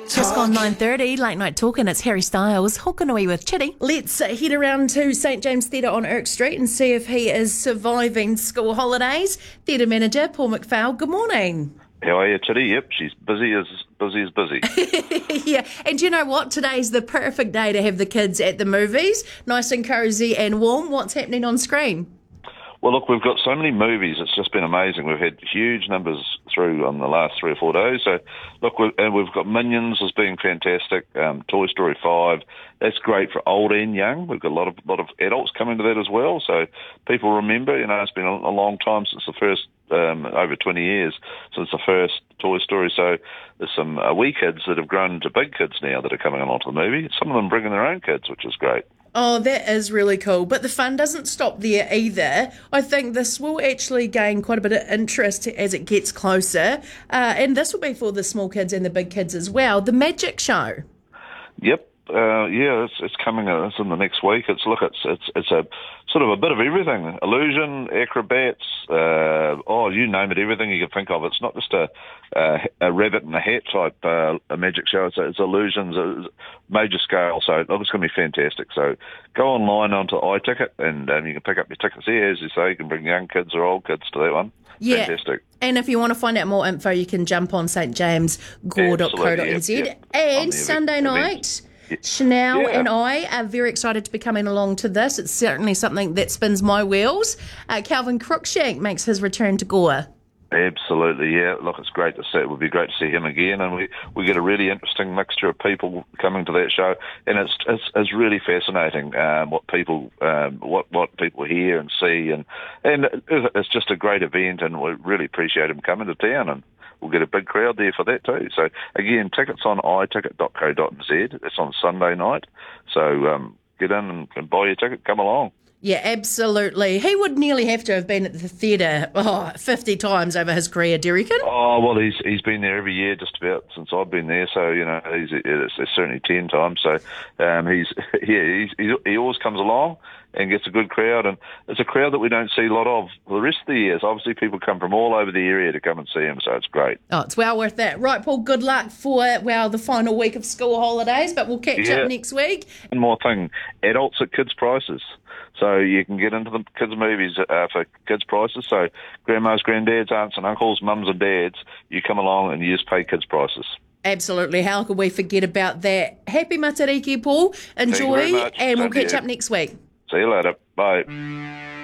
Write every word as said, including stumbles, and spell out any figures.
Just gone nine thirty, late night talking. It's Harry Styles, Hokanui with Chitty. Let's uh, head around to St James Theatre on Irk Street and see if he is surviving school holidays. Theatre manager Paul McPhail, good morning. How are you, Chitty? Yep, she's busy as busy as busy. Yeah, and do you know what? Today's the perfect day to have the kids at the movies. Nice and cosy and warm. What's happening on screen? Well, look, we've got so many movies. It's just been amazing. We've had huge numbers through on the last three or four days. So, look, we've, and we've got Minions as being fantastic. Um, Toy Story five, that's great for old and young. We've got a lot of lot of adults coming to that as well. So people remember, you know, it's been a, a long time since the first, um, over twenty years since the first Toy Story. So there's some uh, wee kids that have grown into big kids now that are coming along to the movie. Some of them bringing their own kids, which is great. Oh, that is really cool. But the fun doesn't stop there either. I think this will actually gain quite a bit of interest as it gets closer. Uh, and this will be for the small kids and the big kids as well. The Magic Show. Yep. Uh, yeah, it's it's coming. Uh, it's in the next week. It's look, it's it's it's a sort of a bit of everything: illusion, acrobats. Uh, oh, you name it, everything you can think of. It's not just a a, a rabbit in a hat type uh, a magic show. It's, it's illusions, it's major scale. So look, it's going to be fantastic. So go online onto iTicket and um, you can pick up your tickets there. As you say, you can bring young kids or old kids to that one. Yeah. Fantastic. And if you want to find out more info, you can jump on st james gore dot co dot n z. Yep, yep. And Sunday night. Chanel yeah. and I are very excited to be coming along to this. It's certainly something that spins my wheels. Uh, Calvin Cruikshank makes his return to Gore. Absolutely, yeah. Look, it's great to see. It would be great to see him again, and we, we get a really interesting mixture of people coming to that show, and it's it's, it's really fascinating um, what people um, what what people hear and see, and and it's just a great event, and we really appreciate him coming to town, and we'll get a big crowd there for that too. So again, tickets on i ticket dot co dot n z. It's on Sunday night, so um, get in and, and buy your ticket. Come along. Yeah, absolutely. He would nearly have to have been at the theatre oh, fifty times over his career, do you reckon? Oh, well, he's he's been there every year just about since I've been there, so, you know, he's it's, it's certainly ten times. So, um, he's yeah, he's, he always comes along and gets a good crowd, and it's a crowd that we don't see a lot of for the rest of the years. Obviously, people come from all over the area to come and see him, so it's great. Oh, it's well worth that. Right, Paul, good luck for, well, the final week of school holidays, but we'll catch yeah. up next week. One more thing, adults at kids' prices. So you can get into the kids' movies uh, for kids' prices. So grandmas, granddads, aunts and uncles, mums and dads, you come along and you just pay kids' prices. Absolutely. How could we forget about that? Happy Matariki, Paul. Enjoy, Thank you very much. and we'll Thank catch you. up next week. See you later. Bye.